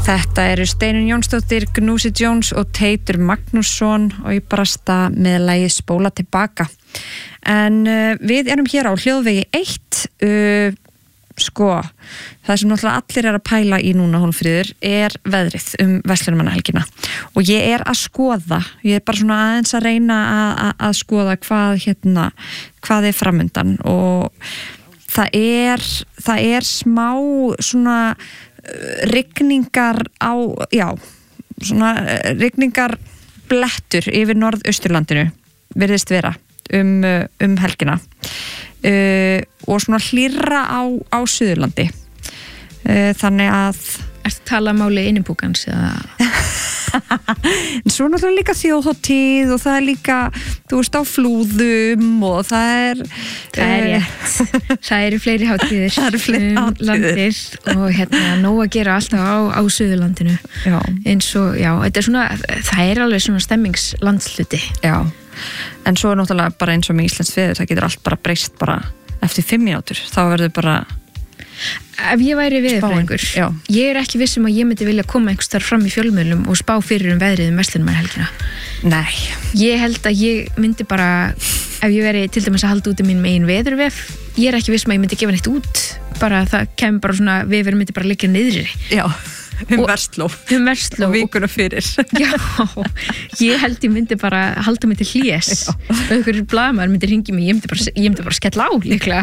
Þetta eru Steinunn Jónsdóttir, Gnúsi Jones og Teitur Magnússon og ég barasta með lagið Spóla tilbaka. En við erum hér á Hljóðvegi 1. Það sem náttúrulega allir að pæla í núna, Hólmfríður, veðrið verslunarmannahelgina. Og ég að skoða, ég bara svona aðeins að reyna að skoða hvað framundan og það smá svona rigningar svona rigningar blettur yfir norðausturlandinu virðist vera helgina og svona hlýrra á Suðurlandi þannig að Ertu að tala máli innibúkans eða? En svo náttúrulega líka þjóðhátíð og það líka, þú veist, á Flúðum og það rétt. Það eru fleiri hátíðir. Það eru fleiri hátíðir. Og nóg að gera alltaf á Suðurlandinu. Já. Eins og, þetta svona, það alveg svona stemmingslandsluti. Já. En svo náttúrulega bara eins og með íslenskt veður, það getur allt bara breyst bara eftir 5 mínútur. Þá verður bara Ef ég væri veðurfræðingur, ég ekki viss að ég myndi vilja koma einhvers þar fram í fjölmiðlum og spá fyrir veðrið verslunarmannahelgina. Nei. Ég held að ég myndi bara, ef ég veri til dæmis að halda út mín megin veðurvef, ég ekki viss að ég myndi gefa neitt út, bara það kemur bara svona, vefur myndi bara liggja niðri. Já. Versló og vikuna fyrir. Já, ég held ég myndi bara halda mig til hlés og einhverjir blaðamaður myndi hringja mig, ég myndi bara skella á líklega.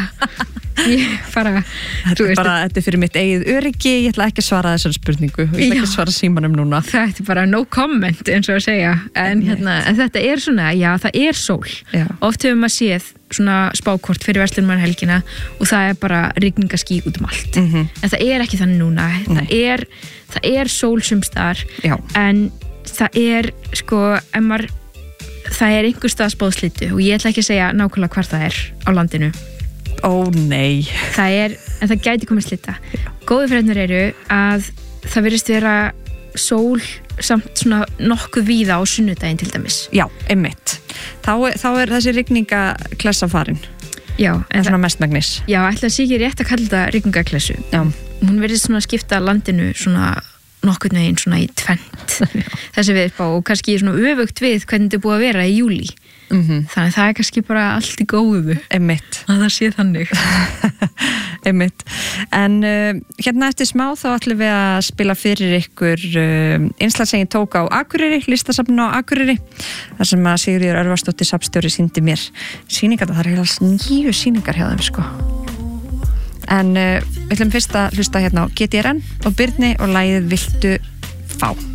Þetta fyrir mitt eigið öryggi, ég ætla ekki að svara þessari spurningu og ég ætla ekki að svara símanum núna. Þetta bara no comment eins og að segja en þetta svona, það sól. Oft hefur maður séð svona spákort fyrir verslunarmannahelgina og það bara rigningaský út allt. En það ekki þannig núna. Það sól sums staðar en það sko það einhvers staðar spáðslitu og ég ætla ekki að segja nákvæmlega hvar það á landinu. Ó nei. En það gæti komið slita. Góðu fréttirnar eru að það virðist vera sól samt svona nokkuð víða á sunnudaginn til dæmis. Já, einmitt. Þá þessi rigningaklessa farin. Já. En svona mestmegnis. Já, ætla að sé ekki rétt að kalla þetta rigningaklessu. Já. Hún virðist svona skipta landinu svona nokkurn veginn svona í tvennt. Þessi við og kannski svona öfugt við hvernig þetta búið að vera í júlí. Þannig það kannski bara allt í góðu. Einmitt. Að það sé þannig. Einmitt. En eftir smá þá ætlum við að spila fyrir ykkur innslag sem ég tók á Akureyri, listasafninu á Akureyri. Þar sem að Sigríður Örvarsdóttir safnstjóri sýndi mér sýningar. Það heilast 9 sýningar hjá þeim sko. En við ætlum fyrst að hlusta á GTRN og Birni og lagið Viltu fá.